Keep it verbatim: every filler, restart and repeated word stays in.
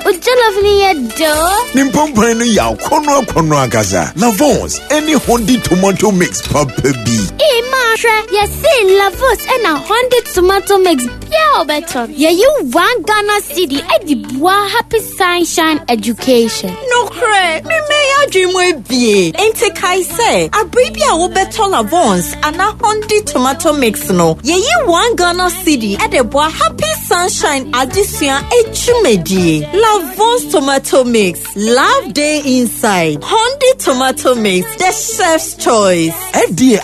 Ujalovni do. Nimpompa no ya kono kono agaza. Lavons any Hondi tomato mix papa B. Eh Masha, ya say Lavos and a Hondi tomato mix pure better. Yeah, you one Ghana city at the Bois Happy Sunshine Education. No cre, me may I dream with be. Ente kai say, a baby I will better Lavons and a Hondi tomato mix no. Yeah, you one Ghana city at the Bois Happy Sunshine Addition Echumedi. Lavons tomato mix. Love day inside. Hondi tomato mix. The chef's choice. F D A